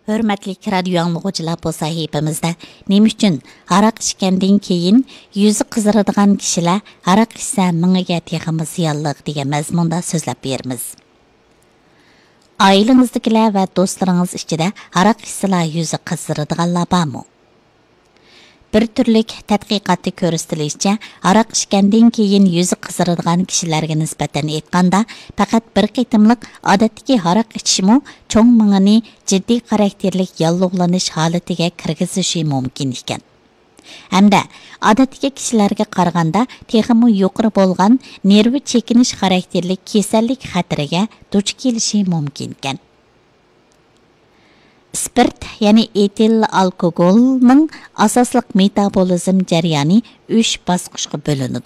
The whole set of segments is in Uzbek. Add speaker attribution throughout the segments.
Speaker 1: Hörmətli radio anlıqçılar bu sahibimizdə nima üçün haraq içkəndən keyin yüzü qızaradigan kişilər haraq içsə mingiga texmi ziyonliq degan mazmunda so'zlab beramiz. Oilangizdagilar va do'stlaringiz ichida haraq içsalar yüzü qizaradiganlar bormi? Bir türlük tədqiqatda ko'rsatilishicha, haraq ichgandan keyin yuzi qizaradigan kishilarga nisbatan aytganda, faqat bir qitimliq odatdagi haraq ichishmi cho'ng mingini jiddiy xarakterlik yallig'lanish holatiga kirgizishi mumkin ekan. Hamda odatdagi kishilarga qaraganda texmi yuqori bo'lgan nervi chekinish xarakterlik kasallik xatiriga duch kelishi mumkin ekan. Spirt, ya'ni etil alkogolning asosliq metabolizm jarayoni 3 bosqichga bo'linadi.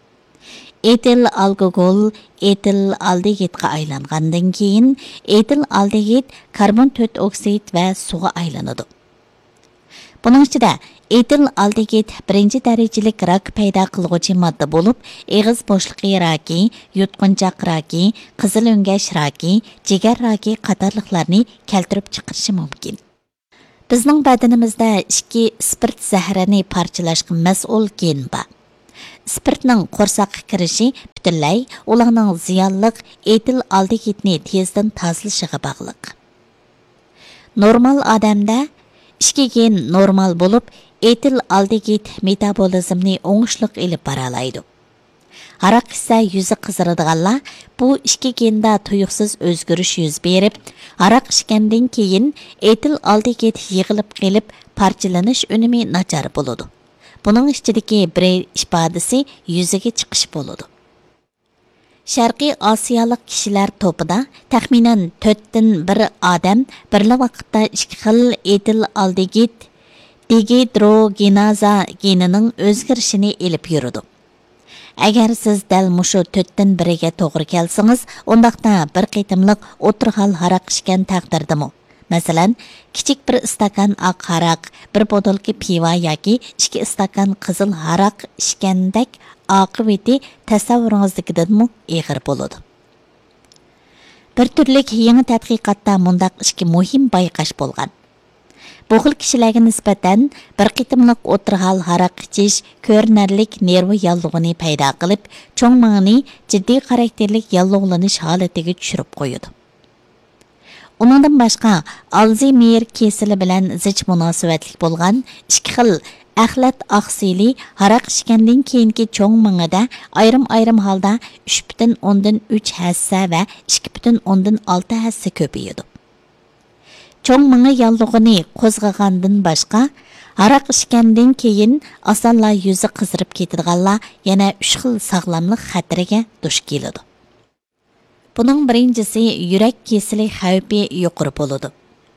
Speaker 1: Etil alkogol etil aldegidga aylangandan keyin etil aldegid karbon 4 oksid va suvga aylanadi. Buning ichida etil aldegid birinchi darajalik rak paydo qiluvchi modda bo'lib, eg'iz bo'shliqi raki, yutqunchoq raki, qizil o'ngash raki, jigar raki qatorliqlarni keltirib chiqarishi mumkin. Bizning badanimizda ikki spirt zahrini parchalashga mas'ul gen bor. Spirtning qo'rsaqqa kirishi butunlay ularning ziyonli etil aldegidni tezdan tozalashiga bog'liq. Normal odamda ikki gen normal bo'lib, etil aldegid metabolizmni o'ngishliq ilib boralaydi. Haraq ise yüzü qizaradiganlar bu ikki genda tuyuqsiz o'zgarish yuz berib, haraq ichgandan keyin etil aldegid yig'ilib qelib, parchalanish unumi nachar bo'ladi. Buning ichidagi bir ifodasi yuziga chiqish bo'ladi. Sharqiy Osiyolik kishilar topida taxminan 4 dan 1 odam birla vaqtda ikki xil etil aldegid dehidrogenaza genining o'zgarishini elib yuradi. Agar siz dal mushu 4 dan 1ga to'g'ri kelsangiz, undaqda bir qitimliq o'tirxal haraq ichgan taqdirdami? Masalan, kichik bir istakan oq haraq, bir botolka pivo yoki 2 istakan qizil haraq ichgandek oqibati tasavvuringizdagidanmi ig'ir bo'ladi. Bir turlik yangi tadqiqotda mundaq ikki muhim bayqash bo'lgan. Bu xil kishilarga nisbatan bir qitimliq o'tirxal haraq ichish ko'rinarlik nervi yallig'ini paydo qilib, cho'ng mingni jiddiy xarakterlik yallig'lanish holatiga tushirib qo'yadi. Uningdan boshqa Alzheimer kasali bilan zich munosabatlik bo'lgan ikki xil axlat oksili haraq ichgandan keyingi cho'ng mingida ayrim holda 3,3 hassa va 2,6 hassa ko'payadi. Cho'ng mingi yallig'ini qo'zg'agandan boshqa haraq ichgandan keyin osonla yuzi qizirib ketadiganlar yana 3 xil sog'lomlik xatiriga duch keladi. Buning birinchisi yurak kasali xavfi yuqori bo'ladi.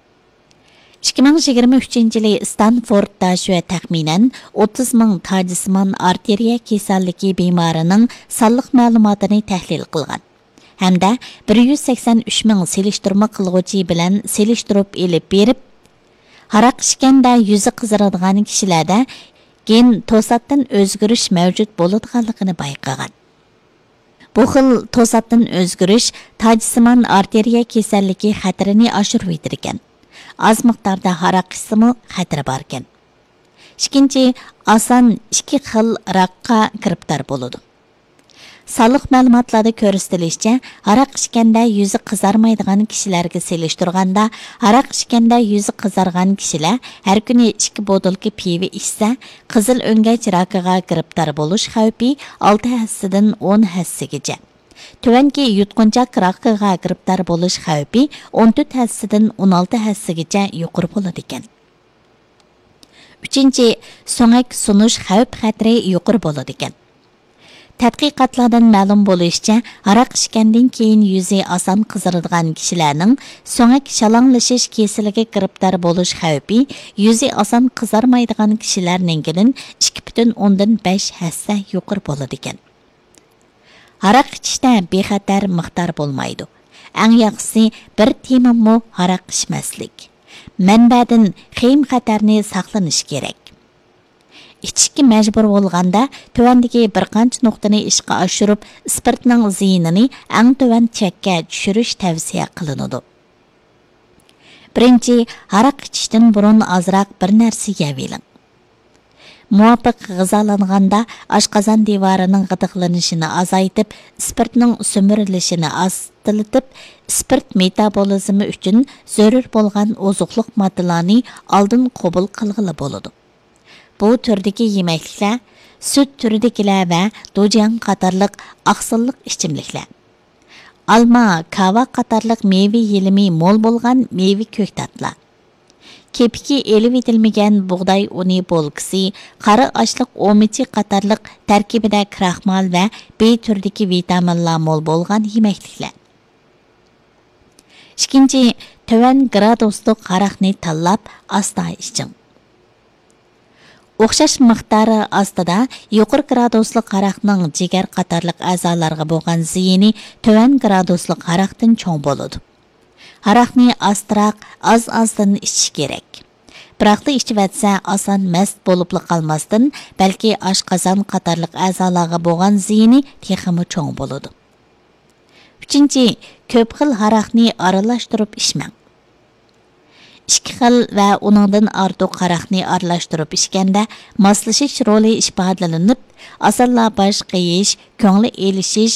Speaker 1: 2023-yili Stanfordda shu taxminan 30 ming tajismon arteriya kasalligi bemorining sonliq ma'lumotini tahlil qilgan. Hamda 183 ming selishtirma qilg'uchi bilan selishtirib elib berib, haraq ichganda yuzi qizaradigan kishilarda gen to'satdan o'zgarish mavjud bo'ladiganligini bayqagan. Bu xil to'satdan o'zgarish tajismon arteriya kasalligi xatirini oshirib ekan. Az miqdorda haraq ichsimi xatiri bor ekan. Ikkinchi, oson ikki xil raqqa giribdor bo'ladi. Sog'liq ma'lumotlarda ko'rsatilishicha, haraq ichganda yuzi qizarmaydigan kishilarga selishtirganda, haraq ichganda yuzi qizargan kishilar har kuni 2 botolka pivo ichsa, qizil o'ngach rakiga giribdor bo'lish xavfi 6 hassadan 10 hassagacha. Tuvanki yutqunchoq rakiga giribdor bo'lish xavfi 14 hassadan 16 hassagacha yuqori bo'ladi ekan. Uchinchi, so'ngak sunish xavf xatiri yuqori bo'ladi ekan. Tadqiqotlardan ma'lum bo'lishicha, haraq ichgandan keyin yuzi oson qizaradigan kishilarning so'ngak shalanglashish kasaliga giribdor bo'lish xavfi yuzi oson qizarmaydigan kishilarninkidan 2,5 hassa yuqori bo'ladi ekan. Haraq ichishda bexatar miqdor bo'lmaydi. Eng yaxshisi bir temimmo haraq ichmaslik. Manbadan xim xatarni saqlanish kerak. İçki mecbur bo'lganda tuvandagi bir qancha nuqtani ishga oshirib, spirtning ziyinini eng tuvan chekka tushirish tavsiya qilinadi. Birinchi, haraq ichishdan burun azroq bir narsa yeyveling. Muvafiq g'izalanganda oshqozon devorining g'idiqlanishini azaytib, spirtning so'mirilishini astilitib, spirt metabolizmi uchun zarur bo'lgan ozuqliq moddalarni oldin qabul qilg'ili bo'ladi. Bu turdagi yemekliklar süt türüdekiler ve dojan qatarlıq aqsilliq ichimliklar. Alma, kava qatarlıq meyve yelimi mol bo'lgan meyve ko'ktatlar. Kepiki elib etilmagan buğday uni bolgisi, qari ashliq omichi qatarlıq tarkibida kraxmal va B turdagi vitaminlar mol bo'lgan yemekliklar. Ikkinchi, töven gradusliq haraqni tanlab asta iching. O'xshash miqdori ostida yuqori gradusli haraqning jigar qatorliq a'zolarga bo'lgan ziyini 4 gradusli haraqdan cho'ng bo'ladi. Haraqni astroq az-azdan ichish kerak. Biroq ichib etsa oson mast bo'lib qolmasdan, balki oshqozon qatorliq a'zolarga bo'lgan ziyini texmi cho'ng bo'ladi. 3. Ko'p xil haraqni aralashtirib ichmang. 2 xil va uningdan ortiq haraqni aralashtirib ichganda moslashish roli ifodalanib, asalla bosh qiyish, ko'ngli elishish